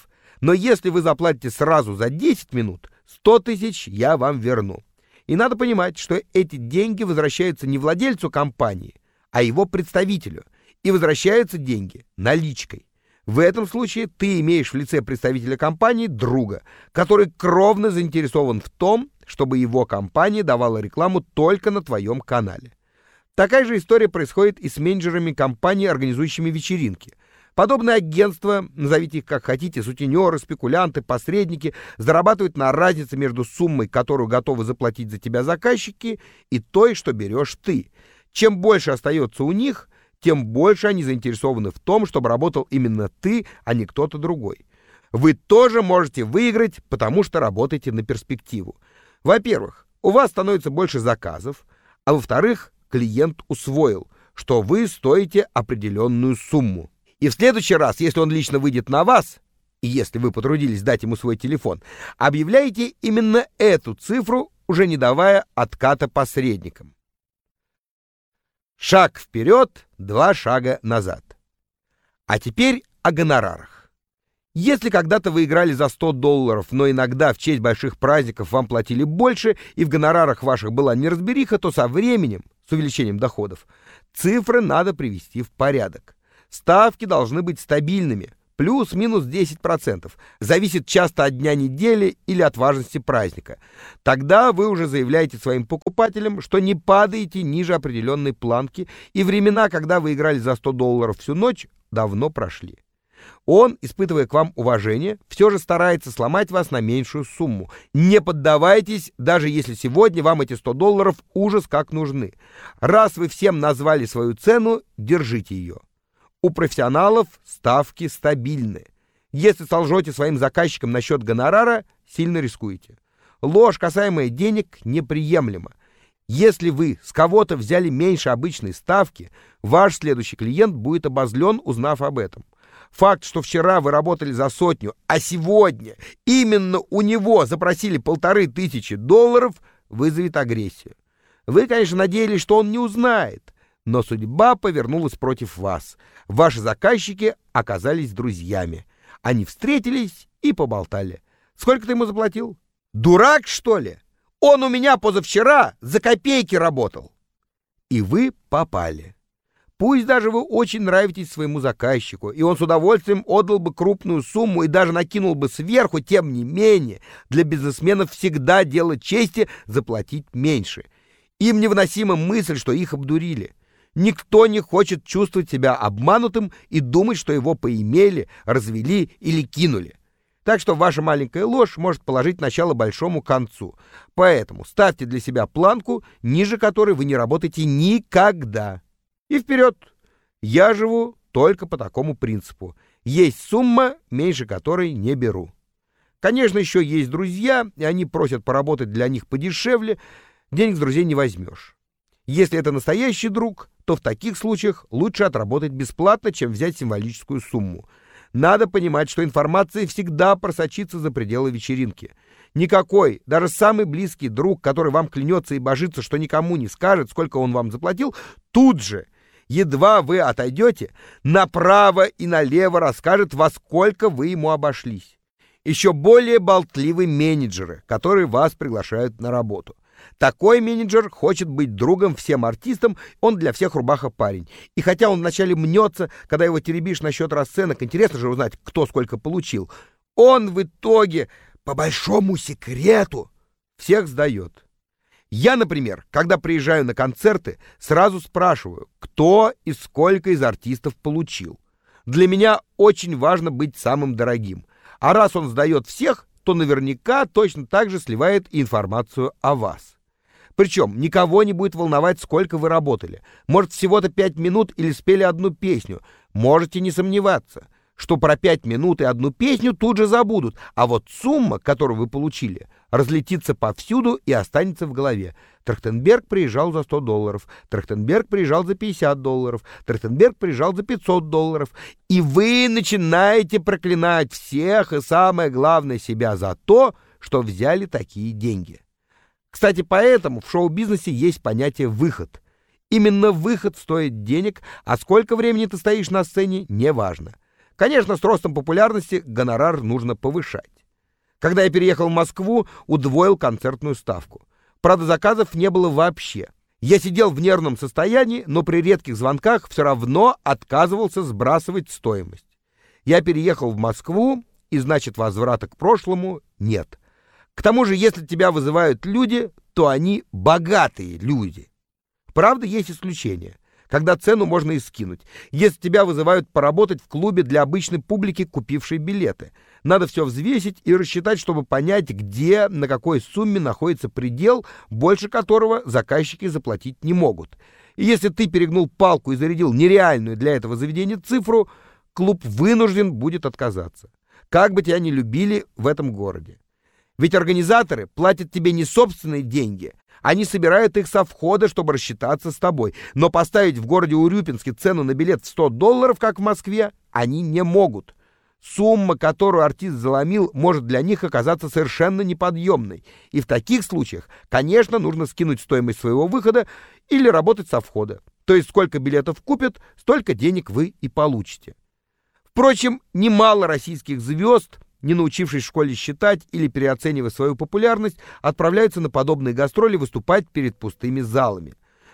Но если вы заплатите сразу за 10 минут, 100 тысяч я вам верну. И надо понимать, что эти деньги возвращаются не владельцу компании, а его представителю. И возвращаются деньги наличкой. В этом случае ты имеешь в лице представителя компании друга, который кровно заинтересован в том, чтобы его компания давала рекламу только на твоем канале. Такая же история происходит и с менеджерами компаний, организующими вечеринки. Подобные агентства, назовите их как хотите, сутенеры, спекулянты, посредники, зарабатывают на разнице между суммой, которую готовы заплатить за тебя заказчики, и той, что берешь ты. Чем больше остается у них, тем больше они заинтересованы в том, чтобы работал именно ты, а не кто-то другой. Вы тоже можете выиграть, потому что работаете на перспективу. Во-первых, у вас становится больше заказов, а во-вторых, клиент усвоил, что вы стоите определенную сумму. И в следующий раз, если он лично выйдет на вас, и если вы потрудились дать ему свой телефон, объявляйте именно эту цифру, уже не давая отката посредникам. Шаг вперед, 2 шага назад. А теперь о гонорарах. Если когда-то вы играли за $100, но иногда в честь больших праздников вам платили больше, и в гонорарах ваших была неразбериха, то со временем, с увеличением доходов, цифры надо привести в порядок. Ставки должны быть стабильными, плюс-минус 10%. Зависит часто от дня недели или от важности праздника. Тогда вы уже заявляете своим покупателям, что не падаете ниже определенной планки, и времена, когда вы играли за $100 всю ночь, давно прошли. Он, испытывая к вам уважение, все же старается сломать вас на меньшую сумму. Не поддавайтесь, даже если сегодня вам эти $100 ужас как нужны. Раз вы всем назвали свою цену, держите ее. У профессионалов ставки стабильны. Если солжете своим заказчикам насчет гонорара, сильно рискуете. Ложь, касаемая денег, неприемлема. Если вы с кого-то взяли меньше обычной ставки, ваш следующий клиент будет обозлен, узнав об этом. Факт, что вчера вы работали за 100, а сегодня именно у него запросили $1500, вызовет агрессию. Вы, конечно, надеялись, что он не узнает, но судьба повернулась против вас. Ваши заказчики оказались друзьями. Они встретились и поболтали. Сколько ты ему заплатил? Дурак, что ли? Он у меня позавчера за копейки работал. И вы попали. Пусть даже вы очень нравитесь своему заказчику, и он с удовольствием отдал бы крупную сумму и даже накинул бы сверху, тем не менее, для бизнесменов всегда дело чести заплатить меньше. Им невыносима мысль, что их обдурили. Никто не хочет чувствовать себя обманутым и думать, что его поимели, развели или кинули. Так что ваша маленькая ложь может положить начало большому концу. Поэтому ставьте для себя планку, ниже которой вы не работаете никогда. И вперед! Я живу только по такому принципу. Есть сумма, меньше которой не беру. Конечно, еще есть друзья, и они просят поработать для них подешевле. Денег с друзей не возьмешь. Если это настоящий друг, то в таких случаях лучше отработать бесплатно, чем взять символическую сумму. Надо понимать, что информация всегда просочится за пределы вечеринки. Никакой, даже самый близкий друг, который вам клянется и божится, что никому не скажет, сколько он вам заплатил, тут же, едва вы отойдете, направо и налево расскажет, во сколько вы ему обошлись. Еще более болтливы менеджеры, которые вас приглашают на работу. Такой менеджер хочет быть другом всем артистам, он для всех рубаха парень. И хотя он вначале мнется, когда его теребишь насчет расценок, интересно же узнать, кто сколько получил, он в итоге, по большому секрету, всех сдает. Я, например, когда приезжаю на концерты, сразу спрашиваю, кто и сколько из артистов получил. Для меня очень важно быть самым дорогим. А раз он сдает всех, то наверняка точно так же сливает и информацию о вас. Причем никого не будет волновать, сколько вы работали. Может, всего-то 5 минут или спели одну песню. Можете не сомневаться, что про 5 минут и одну песню тут же забудут, а вот сумма, которую вы получили, разлетится повсюду и останется в голове. Трахтенберг приезжал за $100, Трахтенберг приезжал за $50, Трахтенберг приезжал за $500, и вы начинаете проклинать всех и, самое главное, себя за то, что взяли такие деньги. Кстати, поэтому в шоу-бизнесе есть понятие «выход». Именно выход стоит денег, а сколько времени ты стоишь на сцене, неважно. Конечно, с ростом популярности гонорар нужно повышать. Когда я переехал в Москву, удвоил концертную ставку. Правда, заказов не было вообще. Я сидел в нервном состоянии, но при редких звонках все равно отказывался сбрасывать стоимость. Я переехал в Москву, и значит, возврата к прошлому нет. К тому же, если тебя вызывают люди, то они богатые люди. Правда, есть исключения, когда цену можно и скинуть. Если тебя вызывают поработать в клубе для обычной публики, купившей билеты, надо все взвесить и рассчитать, чтобы понять, где, на какой сумме находится предел, больше которого заказчики заплатить не могут. И если ты перегнул палку и зарядил нереальную для этого заведения цифру, клуб вынужден будет отказаться. Как бы тебя ни любили в этом городе. Ведь организаторы платят тебе не собственные деньги, они собирают их со входа, чтобы рассчитаться с тобой. Но поставить в городе Урюпинске цену на билет в $100, как в Москве, они не могут. Сумма, которую артист заломил, может для них оказаться совершенно неподъемной. И в таких случаях, конечно, нужно скинуть стоимость своего выхода или работать со входа. То есть сколько билетов купят, столько денег вы и получите. Впрочем, немало российских звезд, не научившись в школе считать или переоценивая свою популярность, отправляются на подобные гастроли выступать перед пустыми залами.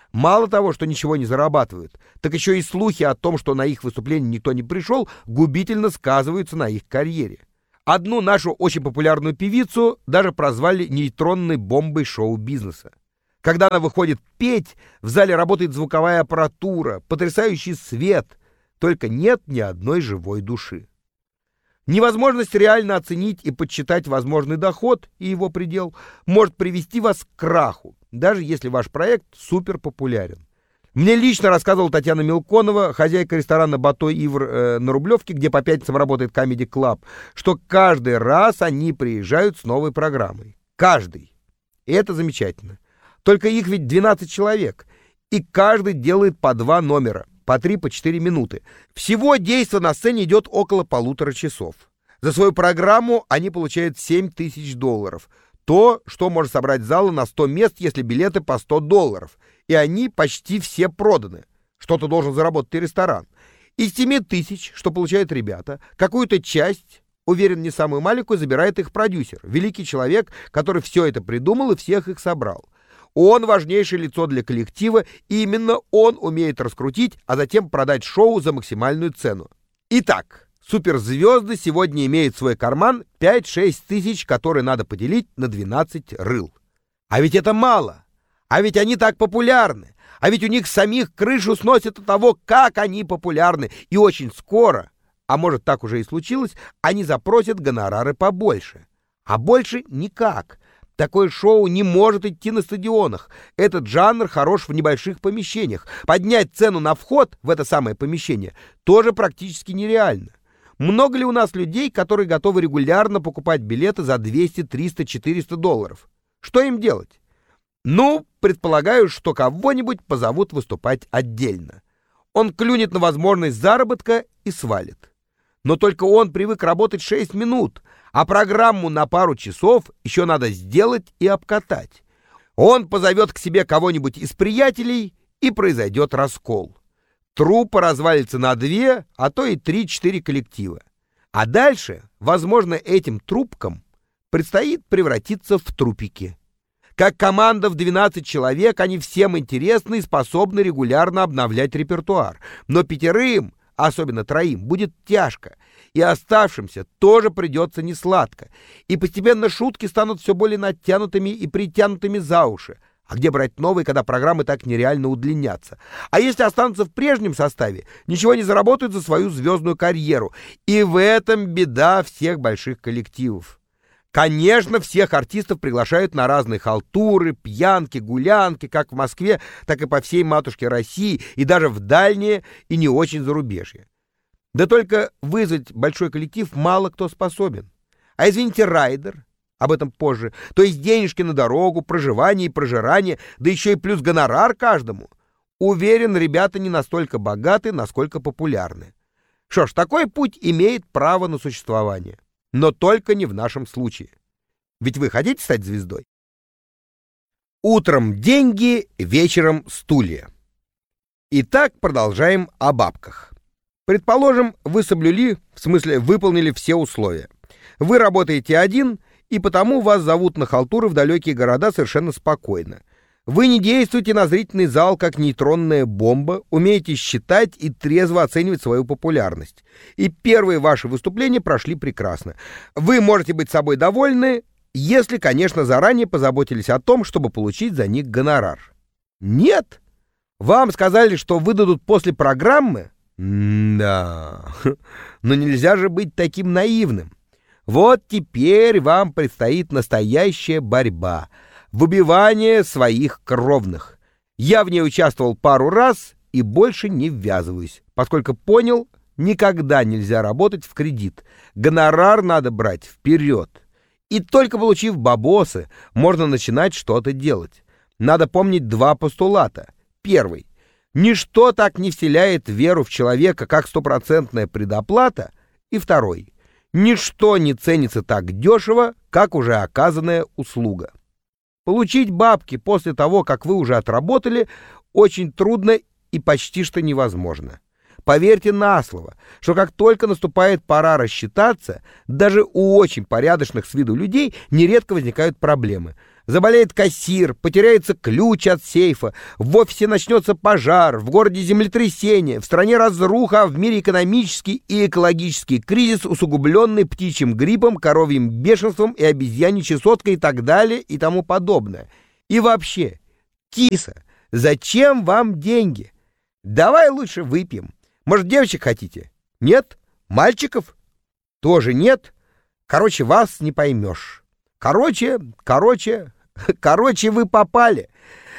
мало того, что ничего не зарабатывают, так еще и слухи о том, что на их выступление никто не пришел, губительно сказываются на их карьере. Одну нашу очень популярную певицу даже прозвали нейтронной бомбой шоу-бизнеса. Когда она выходит петь, в зале работает звуковая аппаратура, потрясающий свет, только нет ни одной живой души. Невозможность реально оценить и подсчитать возможный доход и его предел может привести вас к краху, даже если ваш проект суперпопулярен. Мне лично рассказывала Татьяна Мелконова, хозяйка ресторана «Бато Ивр» на Рублевке, где по пятницам работает Comedy Club, что каждый раз они приезжают с новой программой. Каждый. И это замечательно. Только их ведь 12 человек, и каждый делает по 2 номера, по 3, по 4 минуты. Всего действо на сцене идет около 1,5 часов. За свою программу они получают $7000. То, что может собрать зала на 100 мест, если билеты по $100. И они почти все проданы. Что-то должен заработать и ресторан. Из 7000, что получают ребята, какую-то часть, уверен, не самую маленькую, забирает их продюсер. Великий человек, который все это придумал и всех их собрал. Он важнейшее лицо для коллектива, и именно он умеет раскрутить, а затем продать шоу за максимальную цену. Итак, суперзвезды сегодня имеют в свой карман 5-6 тысяч, которые надо поделить на 12 рыл. А ведь это мало. А ведь они так популярны. А ведь у них самих крышу сносит от того, как они популярны. И очень скоро, а может так уже и случилось, они запросят гонорары побольше. А больше никак. Такое шоу не может идти на стадионах. Этот жанр хорош в небольших помещениях. Поднять цену на вход в это самое помещение тоже практически нереально. Много ли у нас людей, которые готовы регулярно покупать билеты за 200, 300, $400? Что им делать? Ну, предполагаю, что кого-нибудь позовут выступать отдельно. Он клюнет на возможность заработка и свалит. Но только он привык работать 6 минут, а программу на пару часов еще надо сделать и обкатать. Он позовет к себе кого-нибудь из приятелей, и произойдет раскол. Труппа развалится на 2, а то и 3-4 коллектива. А дальше, возможно, этим труппкам предстоит превратиться в трупики. Как команда в 12 человек, они всем интересны и способны регулярно обновлять репертуар. Но 5, особенно 3, будет тяжко. И оставшимся тоже придется несладко. И постепенно шутки станут все более натянутыми и притянутыми за уши. А где брать новые, когда программы так нереально удлинятся? А если останутся в прежнем составе, ничего не заработают за свою звездную карьеру. И в этом беда всех больших коллективов. Конечно, всех артистов приглашают на разные халтуры, пьянки, гулянки, как в Москве, так и по всей матушке России, и даже в дальние и не очень зарубежье. Да только вызвать большой коллектив мало кто способен. А извините, райдер, об этом позже, то есть денежки на дорогу, проживание и прожирание, да еще и плюс гонорар каждому. Уверен, ребята не настолько богаты, насколько популярны. Что ж, такой путь имеет право на существование. Но только не в нашем случае. Ведь вы хотите стать звездой? Утром деньги, вечером стулья. Итак, продолжаем о бабках. Предположим, вы соблюли, в смысле выполнили все условия. Вы работаете один, и потому вас зовут на халтуры в далекие города совершенно спокойно. Вы не действуете на зрительный зал как нейтронная бомба, умеете считать и трезво оценивать свою популярность. И первые ваши выступления прошли прекрасно. Вы можете быть собой довольны, если, конечно, заранее позаботились о том, чтобы получить за них гонорар. Нет? Вам сказали, что выдадут после программы? Да, но нельзя же быть таким наивным. Вот теперь вам предстоит настоящая борьба, выбивание своих кровных. Я в ней участвовал пару раз и больше не ввязываюсь, поскольку понял, никогда нельзя работать в кредит. Гонорар надо брать вперед. И только получив бабосы, можно начинать что-то делать. Надо помнить 2 постулата. Первый. Ничто так не вселяет веру в человека, как 100% предоплата. И второй. Ничто не ценится так дешево, как уже оказанная услуга. Получить бабки после того, как вы уже отработали, очень трудно и почти что невозможно. Поверьте на слово, что как только наступает пора рассчитаться, даже у очень порядочных с виду людей нередко возникают проблемы. Заболеет кассир, потеряется ключ от сейфа, в офисе начнется пожар, в городе землетрясение, в стране разруха, а в мире экономический и экологический кризис, усугубленный птичьим гриппом, коровьим бешенством и обезьяньей чесоткой и так далее и тому подобное. И вообще, киса, зачем вам деньги? Давай лучше выпьем. Может, девочек хотите? Нет? Мальчиков? Тоже нет? Короче, вас не поймешь. Короче, вы попали.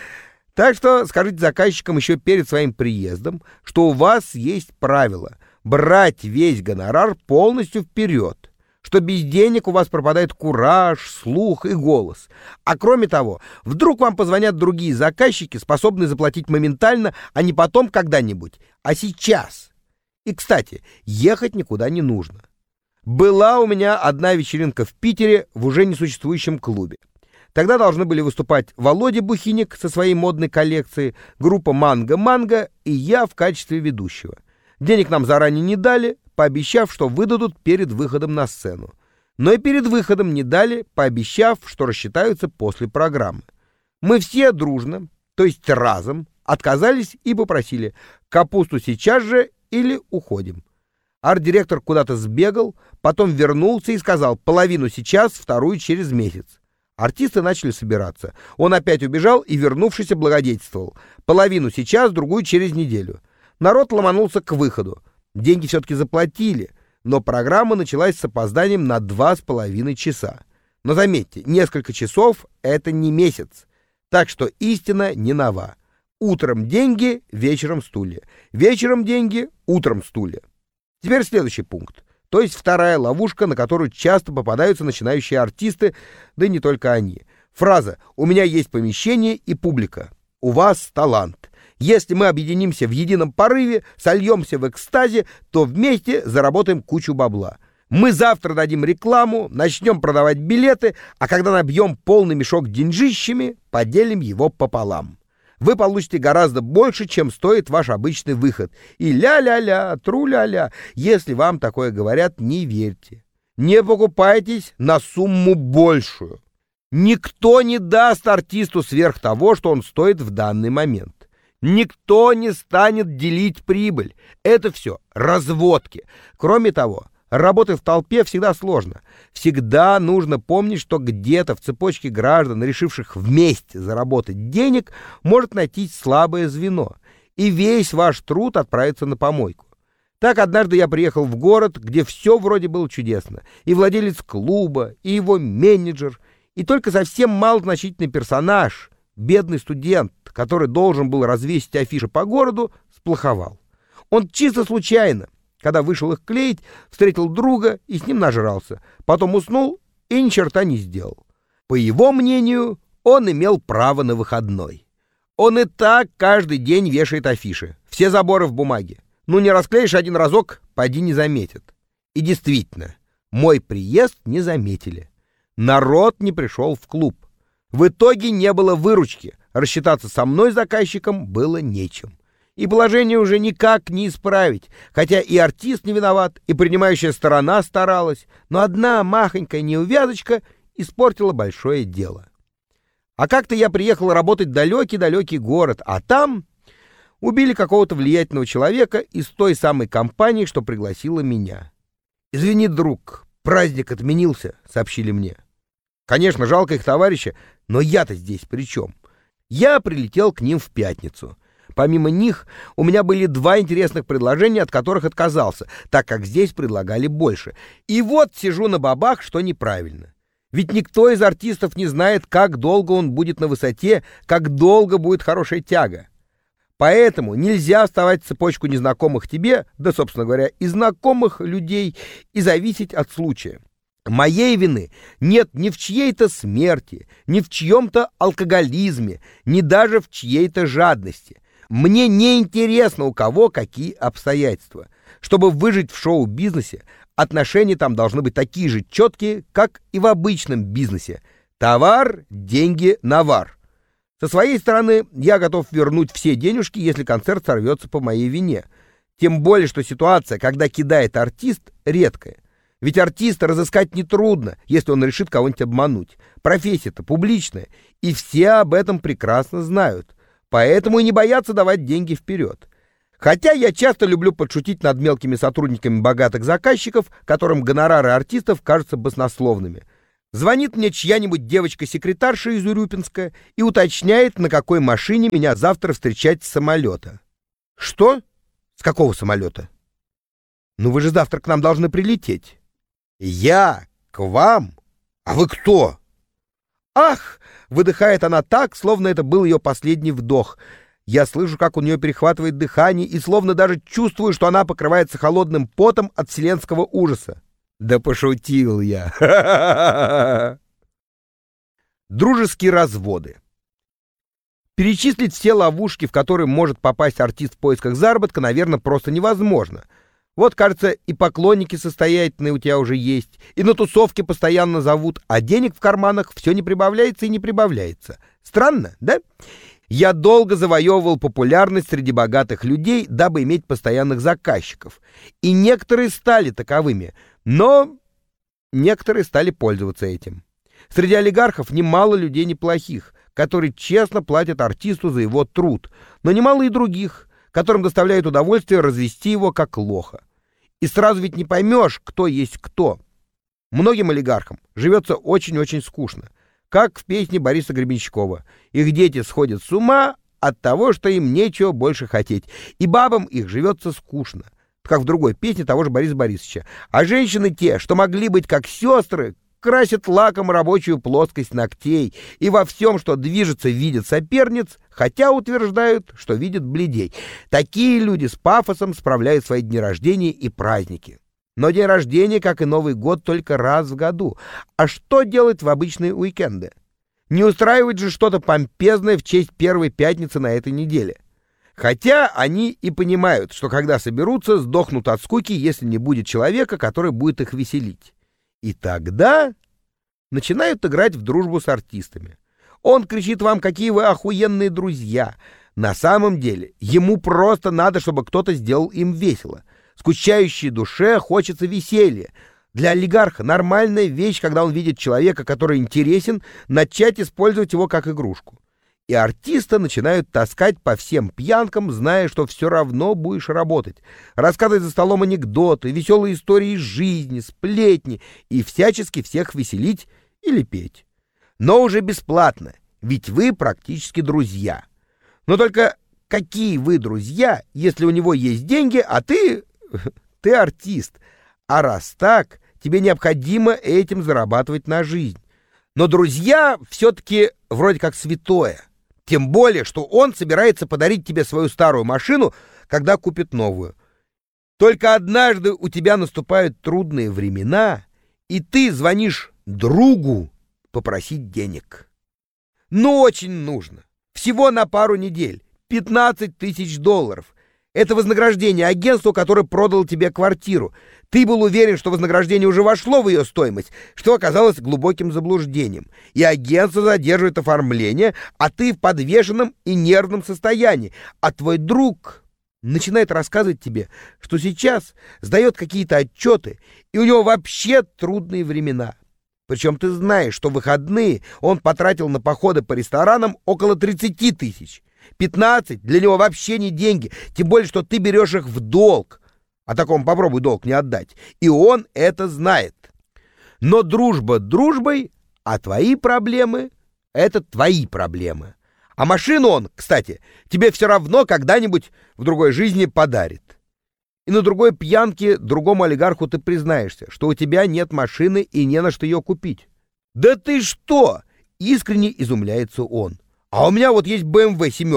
Так что скажите заказчикам еще перед своим приездом, что у вас есть правило брать весь гонорар полностью вперед, что без денег у вас пропадает кураж, слух и голос. А кроме того, вдруг вам позвонят другие заказчики, способные заплатить моментально, а не потом когда-нибудь, а сейчас. И, кстати, ехать никуда не нужно. Была у меня одна вечеринка в Питере в уже несуществующем клубе. Тогда должны были выступать Володя Бухиник со своей модной коллекцией, группа «Манго-Манго» и я в качестве ведущего. Денег нам заранее не дали, пообещав, что выдадут перед выходом на сцену. Но и перед выходом не дали, пообещав, что рассчитаются после программы. Мы все дружно, то есть разом, отказались и попросили: капусту сейчас же или уходим. Арт-директор куда-то сбегал, потом вернулся и сказал: половину сейчас, вторую через месяц. Артисты начали собираться. Он опять убежал и, вернувшись, благодетельствовал: половину сейчас, другую через неделю. Народ ломанулся к выходу. Деньги все-таки заплатили, но программа началась с опозданием на 2,5 часа. Но заметьте, несколько часов — это не месяц. Так что истина не нова. Утром деньги, вечером стулья. Вечером деньги, утром стулья. Теперь следующий пункт, то есть вторая ловушка, на которую часто попадаются начинающие артисты, да и не только они. Фраза «У меня есть помещение и публика. У вас талант. Если мы объединимся в едином порыве, сольемся в экстазе, то вместе заработаем кучу бабла. Мы завтра дадим рекламу, начнем продавать билеты, а когда набьем полный мешок деньжищами, поделим его пополам. Вы получите гораздо больше, чем стоит ваш обычный выход. И ля-ля-ля, тру-ля-ля. Если вам такое говорят, не верьте. Не покупайтесь на сумму большую. Никто не даст артисту сверх того, что он стоит в данный момент. Никто не станет делить прибыль. Это все разводки. Кроме того, работать в толпе всегда сложно. Всегда нужно помнить, что где-то в цепочке граждан, решивших вместе заработать денег, может найтись слабое звено, и весь ваш труд отправится на помойку. Так однажды я приехал в город, где все вроде было чудесно. И владелец клуба, и его менеджер, и только совсем малозначительный персонаж, бедный студент, который должен был развесить афиши по городу, сплоховал. Он чисто случайно, когда вышел их клеить, встретил друга и с ним нажрался. Потом уснул и ни черта не сделал. По его мнению, он имел право на выходной. Он и так каждый день вешает афиши. Все заборы в бумаге. Ну, не расклеишь один разок, поди не заметят. И действительно, мой приезд не заметили. Народ не пришел в клуб. В итоге не было выручки. Рассчитаться со мной, заказчиком, было нечем. И положение уже никак не исправить, хотя и артист не виноват, и принимающая сторона старалась, но одна махонькая неувязочка испортила большое дело. А как-то я приехал работать в далекий-далекий город, а там убили какого-то влиятельного человека из той самой компании, что пригласила меня. «Извини, друг, праздник отменился», — сообщили мне. Конечно, жалко их товарища, но я-то здесь при чем? Я прилетел к ним в пятницу. Помимо них, у меня были 2 интересных предложения, от которых отказался, так как здесь предлагали больше. И вот сижу на бабах, что неправильно. Ведь никто из артистов не знает, как долго он будет на высоте, как долго будет хорошая тяга. Поэтому нельзя вставать в цепочку незнакомых тебе, да, собственно говоря, и знакомых людей, и зависеть от случая. Моей вины нет ни в чьей-то смерти, ни в чьем-то алкоголизме, ни даже в чьей-то жадности. Мне не интересно, у кого какие обстоятельства. Чтобы выжить в шоу-бизнесе, отношения там должны быть такие же четкие, как и в обычном бизнесе. Товар, деньги, навар. Со своей стороны, я готов вернуть все денежки, если концерт сорвется по моей вине. Тем более, что ситуация, когда кидает артист, редкая. Ведь артиста разыскать нетрудно, если он решит кого-нибудь обмануть. Профессия-то публичная, и все об этом прекрасно знают. Поэтому и не боятся давать деньги вперед. Хотя я часто люблю подшутить над мелкими сотрудниками богатых заказчиков, которым гонорары артистов кажутся баснословными. Звонит мне чья-нибудь девочка-секретарша из Урюпинска и уточняет, на какой машине меня завтра встречать с самолета. Что? С какого самолета? Ну вы же завтра к нам должны прилететь. Я? К вам? А вы кто? Ах! Выдыхает она так, словно это был ее последний вдох. Я слышу, как у нее перехватывает дыхание, и словно даже чувствую, что она покрывается холодным потом от вселенского ужаса. Да пошутил я. Дружеские разводы. Перечислить все ловушки, в которые может попасть артист в поисках заработка, наверное, просто невозможно. Вот, кажется, и поклонники состоятельные у тебя уже есть, и на тусовке постоянно зовут, а денег в карманах все не прибавляется и не прибавляется. Странно, да? Я долго завоевывал популярность среди богатых людей, дабы иметь постоянных заказчиков. И некоторые стали таковыми, но некоторые стали пользоваться этим. Среди олигархов немало людей неплохих, которые честно платят артисту за его труд, но немало и других, которым доставляет удовольствие развести его как лоха. И сразу ведь не поймешь, кто есть кто. Многим олигархам живется очень-очень скучно, как в песне Бориса Гребенщикова. Их дети сходят с ума от того, что им нечего больше хотеть, и бабам их живется скучно, как в другой песне того же Бориса Борисовича. А женщины те, что могли быть как сестры, красят лаком рабочую плоскость ногтей и во всем, что движется, видят соперниц, хотя утверждают, что видят бледей. Такие люди с пафосом справляют свои дни рождения и праздники. Но день рождения, как и Новый год, только раз в году. А что делать в обычные уикенды? Не устраивать же что-то помпезное в честь первой пятницы на этой неделе. Хотя они и понимают, что когда соберутся, сдохнут от скуки, если не будет человека, который будет их веселить. И тогда начинают играть в дружбу с артистами. Он кричит вам, какие вы охуенные друзья. На самом деле, ему просто надо, чтобы кто-то сделал им весело. Скучающей душе хочется веселья. Для олигарха нормальная вещь, когда он видит человека, который интересен, начать использовать его как игрушку. И артиста начинают таскать по всем пьянкам, зная, что все равно будешь работать. Рассказывать за столом анекдоты, веселые истории из жизни, сплетни и всячески всех веселить или петь. Но уже бесплатно, ведь вы практически друзья. Но только какие вы друзья, если у него есть деньги, а ты артист. А раз так, тебе необходимо этим зарабатывать на жизнь. Но друзья все-таки вроде как святое. Тем более, что он собирается подарить тебе свою старую машину, когда купит новую. Только однажды у тебя наступают трудные времена, и ты звонишь другу попросить денег. Ну, очень нужно. Всего на пару недель. $15 000. Это вознаграждение агентству, которое продало тебе квартиру. Ты был уверен, что вознаграждение уже вошло в ее стоимость, что оказалось глубоким заблуждением. И агентство задерживает оформление, а ты в подвешенном и нервном состоянии. А твой друг начинает рассказывать тебе, что сейчас сдает какие-то отчеты, и у него вообще трудные времена. Причем ты знаешь, что в выходные он потратил на походы по ресторанам около 30 000. 15 для него вообще не деньги, тем более, что ты берешь их в долг. А такому попробуй долг не отдать. И он это знает. Но дружба дружбой, а твои проблемы — это твои проблемы. А машину он, кстати, тебе все равно когда-нибудь в другой жизни подарит. И на другой пьянке другому олигарху ты признаешься, что у тебя нет машины и не на что ее купить. «Да ты что?» — искренне изумляется он. «А у меня вот есть BMW 7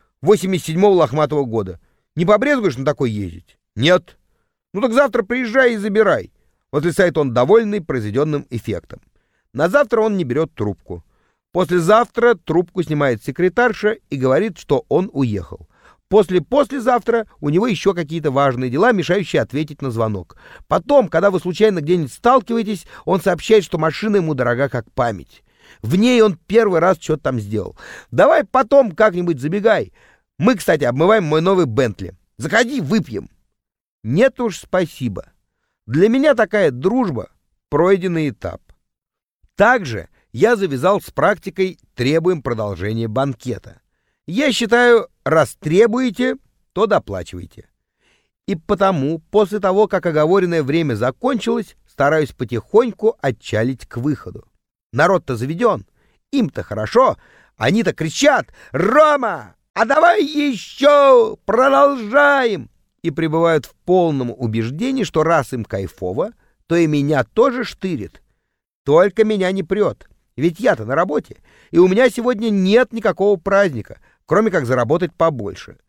87-го лохматого года. Не побрезгуешь на такой ездить?» «Нет». «Ну так завтра приезжай и забирай». Восклицает он, довольный произведенным эффектом. На завтра он не берет трубку. Послезавтра трубку снимает секретарша и говорит, что он уехал. Послезавтра у него еще какие-то важные дела, мешающие ответить на звонок. Потом, когда вы случайно где-нибудь сталкиваетесь, он сообщает, что машина ему дорога как память. В ней он первый раз что-то там сделал. «Давай потом как-нибудь забегай. Мы, кстати, обмываем мой новый Бентли. Заходи, выпьем». «Нет уж, спасибо. Для меня такая дружба — пройденный этап. Также я завязал с практикой «требуем продолжения банкета». Я считаю, раз требуете, то доплачивайте. И потому, после того, как оговоренное время закончилось, стараюсь потихоньку отчалить к выходу. Народ-то заведен, им-то хорошо, они-то кричат: «Рома, а давай еще! Продолжаем!» И пребывают в полном убеждении, что раз им кайфово, то и меня тоже штырит. Только меня не прет, ведь я-то на работе, и у меня сегодня нет никакого праздника, кроме как заработать побольше.